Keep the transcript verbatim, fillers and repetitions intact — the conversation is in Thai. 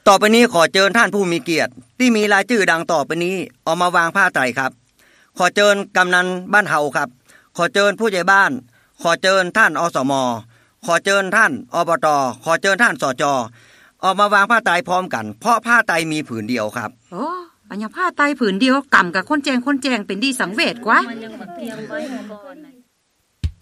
ต่อไปนี้ขอเชิญท่านผู้มีเกียรติที่มีรายชื่อดังต่อไปนี้ออกมาวางผ้าไตรครับขอเชิญกำนันบ้านเฮาครับขอเชิญผู้ใหญ่บ้านขอเชิญท่านอสมขอเชิญท่านอบตขอเชิญท่านสจออกมาวางผ้าไตรพร้อมกันเพราะผ้าไตรมีผืนเดียวครับโอ้อันยังผ้าไตรผืนเดียวกำกับคนแจงคนแจงเป็นดีสังเวชกว่า